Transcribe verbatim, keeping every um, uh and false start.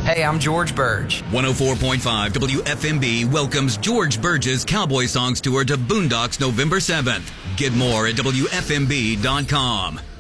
Hey, I'm George Burge. one oh four point five W F M B welcomes George Burge's Cowboy Songs Tour to Boondocks November seventh. Get more at W F M B dot com.